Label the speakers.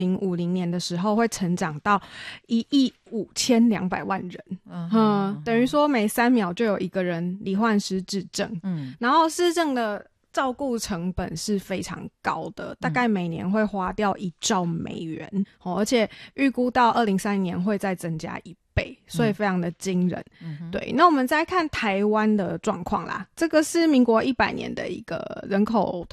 Speaker 1: 2050年的时候会成长到1.52亿人，等于说每3秒就有一个人罹患失智症，然后失智症的照顾成本是非常高的，大概每年会花掉1兆美元，而且预估到2030年会再增加1倍，所以非常的惊人。对，那我们再看台湾的状况啦，这个是民国100年的一个人口